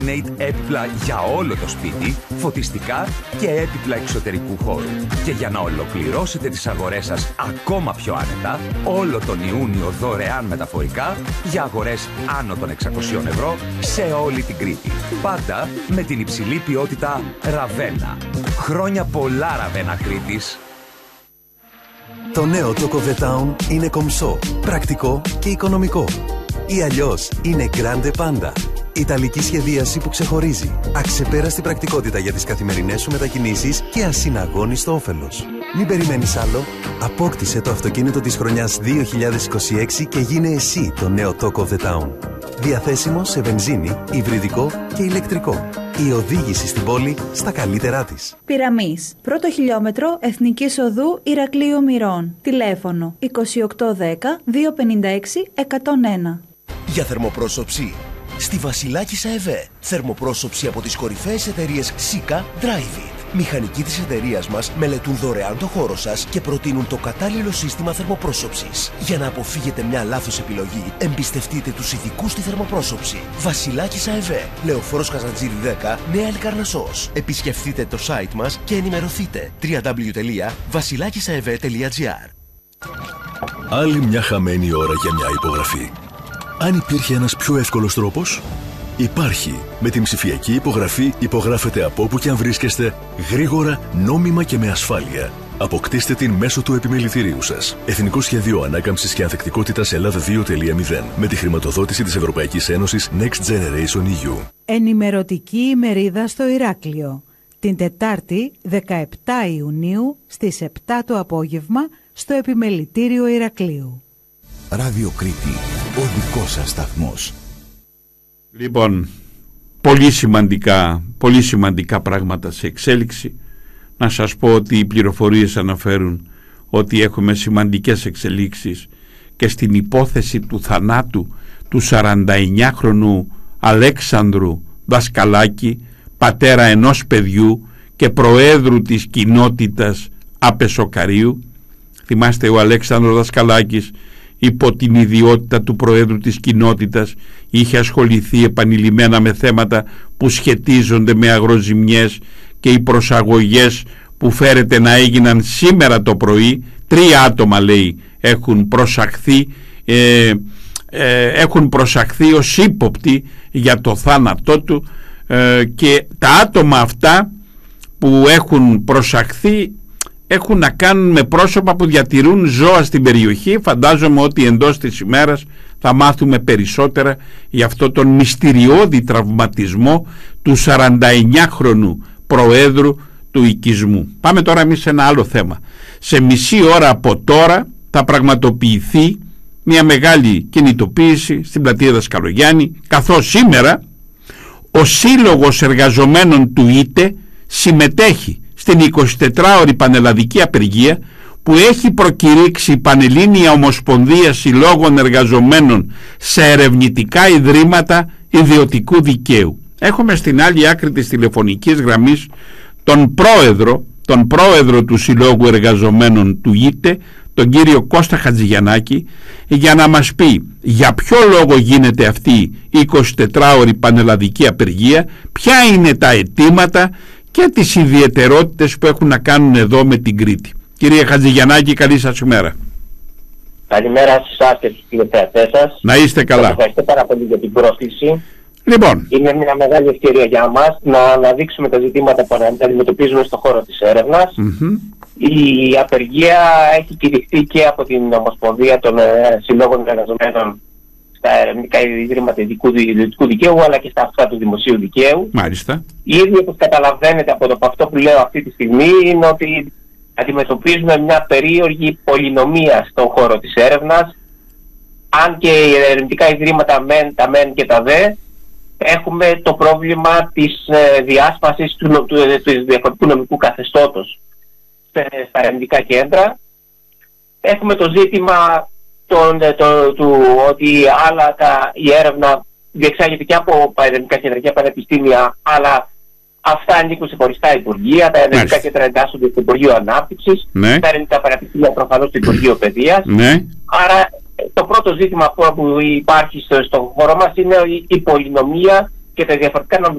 Έπιπλα για όλο το σπίτι, φωτιστικά και έπιπλα εξωτερικού χώρου. Και για να ολοκληρώσετε τις αγορές σας ακόμα πιο άνετα, όλο τον Ιούνιο δωρεάν μεταφορικά για αγορές άνω των 600 ευρώ σε όλη την Κρήτη. Πάντα με την υψηλή ποιότητα Ραβένα. Χρόνια πολλά, Ραβένα Κρήτης. Το νέο Talk of the Town είναι κομψό, πρακτικό και οικονομικό. Ή αλλιώς είναι Grande Panda. Ιταλική σχεδίαση που ξεχωρίζει. Αξεπέραστη πρακτικότητα για τις καθημερινές σου μετακινήσεις και ασυναγώνιστο όφελος. Μην περιμένεις άλλο. Απόκτησε το αυτοκίνητο της χρονιάς 2026 και γίνε εσύ το νέο Talk of the Town. Διαθέσιμο σε βενζίνη, υβριδικό και ηλεκτρικό. Η οδήγηση στην πόλη στα καλύτερά της. Πειραμής. Πρώτο χιλιόμετρο Εθνικής Οδού Ηρακλείου Μυρών. Τηλέφωνο 2810 256 101. Για θερμοπρόσωψη στη Βασιλάκισσα ΕΒΕ. Θερμοπρόσωψη από τις κορυφαίες εταιρείες Sika, Drivit. Μηχανικοί της εταιρείας μας μελετούν δωρεάν το χώρο σας και προτείνουν το κατάλληλο σύστημα θερμοπρόσωψης. Για να αποφύγετε μια λάθος επιλογή, εμπιστευτείτε τους ειδικούς στη θερμοπρόσωψη. Βασιλάκισσα ΕΒΕ. Λεωφόρος Καζαντζήρη 10, Νέα Λικαρνασσός. Επισκεφτείτε το site μας και ενημερωθείτε. www.vasilakissaev.gr. Άλλη μια χαμένη ώρα για μια υπογραφή. Αν υπήρχε ένας πιο εύκολος τρόπος, υπάρχει. Με την ψηφιακή υπογραφή υπογράφετε από όπου και αν βρίσκεστε, γρήγορα, νόμιμα και με ασφάλεια. Αποκτήστε την μέσω του επιμελητηρίου σας. Εθνικό Σχέδιο Ανάκαμψης και Ανθεκτικότητας Ελλάδα 2.0 με τη χρηματοδότηση της Ευρωπαϊκής Ένωσης Next Generation EU. Ενημερωτική ημερίδα στο Ηράκλειο. Την Τετάρτη 17 Ιουνίου στις 7 το απόγευμα στο Επιμελητήριο Ηρακλείου. Ράδιο Κρήτη, ο δικός σας σταθμός. Λοιπόν, πολύ σημαντικά πράγματα σε εξέλιξη. Να σας πω ότι οι πληροφορίες αναφέρουν ότι έχουμε σημαντικές εξελίξεις και στην υπόθεση του θανάτου του 49χρονου Αλέξανδρου Δασκαλάκη, πατέρα ενός παιδιού και προέδρου της κοινότητας Απεσοκαρίου. Θυμάστε, ο Αλέξανδρος Δασκαλάκης υπό την ιδιότητα του προέδρου της κοινότητας είχε ασχοληθεί επανειλημμένα με θέματα που σχετίζονται με αγροζημιές, και οι προσαγωγές που φέρεται να έγιναν σήμερα το πρωί, 3 άτομα λέει έχουν προσαχθεί ως ύποπτοι για το θάνατό του, και τα άτομα αυτά που έχουν προσαχθεί έχουν να κάνουν με πρόσωπα που διατηρούν ζώα στην περιοχή. Φαντάζομαι ότι εντός της ημέρας θα μάθουμε περισσότερα για αυτό τον μυστηριώδη τραυματισμό του 49χρονου προέδρου του οικισμού. Πάμε τώρα εμείς σε ένα άλλο θέμα. Σε μισή ώρα από τώρα θα πραγματοποιηθεί μια μεγάλη κινητοποίηση στην πλατεία Δασκαλογιάννη, καθώς σήμερα ο Σύλλογος Εργαζομένων του ΙΤΕ συμμετέχει στην 24ωρη πανελλαδική απεργία που έχει προκηρύξει η Πανελλήνια Ομοσπονδία Συλλόγων Εργαζομένων σε ερευνητικά ιδρύματα ιδιωτικού δικαίου. Έχουμε στην άλλη άκρη της τηλεφωνικής γραμμής τον πρόεδρο του Συλλόγου Εργαζομένων του ΙΤΕ, τον κύριο Κώστα Χατζηγιαννάκη, για να μας πει για ποιο λόγο γίνεται αυτή η 24ωρη πανελλαδική απεργία, ποια είναι τα αιτήματα και τις ιδιαιτερότητες που έχουν να κάνουν εδώ με την Κρήτη. Κύριε Χατζηγιαννάκη, καλή σας ημέρα. Καλημέρα σε εσάς και στους τηλεθεατές σας. Να είστε καλά. Σας ευχαριστώ πάρα πολύ για την πρόσκληση. Λοιπόν, είναι μια μεγάλη ευκαιρία για μας να αναδείξουμε τα ζητήματα που αντιμετωπίζουμε στον χώρο της έρευνας. Η απεργία έχει κηρυχθεί και από την Ομοσπονδία των Συλλόγων Εργαζομένων στα ερευνητικά ιδρύματα ιδιωτικού δικαίου, αλλά και στα αυτά του δημοσίου δικαίου. Μάλιστα. Ήδη, όπως καταλαβαίνετε από αυτό που λέω αυτή τη στιγμή, είναι ότι αντιμετωπίζουμε μια περίεργη πολυνομία στον χώρο της έρευνας. Αν και οι ερευνητικά ιδρύματα τα μεν και τα δε, έχουμε το πρόβλημα της διάσπασης του διαφορετικού νομικού καθεστώτος στα ερευνητικά κέντρα. Έχουμε το ζήτημα του ότι η έρευνα διεξάγεται και από ερευνητικά κέντρα και πανεπιστήμια, αλλά αυτά ανήκουν σε χωριστά υπουργεία. Τα ερευνητικά κέντρα εντάσσονται στο Υπουργείο Ανάπτυξης, τα ερευνητικά πανεπιστήμια προφανώς στο Υπουργείο Παιδείας. Άρα το πρώτο ζήτημα που υπάρχει στον χώρο μας είναι η πολυνομία και τα διαφορετικά